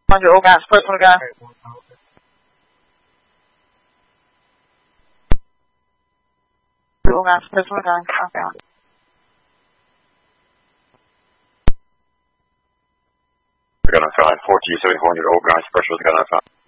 100 old gas, personal gas. Old gas, personal gas. Okay. Gun on 5, 4G 7400 old gas, specialist gun on 5.